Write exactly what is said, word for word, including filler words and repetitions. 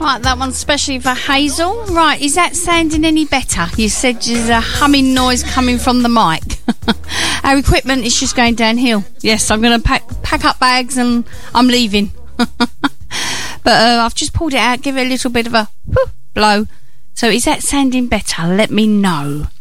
Right, that one's especially for Hazel. Right, is that sounding any better? You said there's a humming noise coming from the mic. Our equipment is just going downhill. Yes, I'm going to pack pack up bags and I'm leaving. But uh, I've just pulled it out, give it a little bit of a whoop blow. So is that sounding better? Let me know.